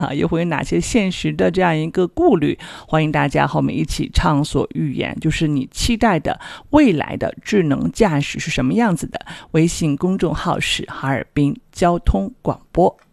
又会有哪些现实的这样一个顾虑？欢迎大家和我们一起畅所欲言，就是你期待的未来的智能驾驶是什么样子的？微信公众号是哈尔滨交通广播。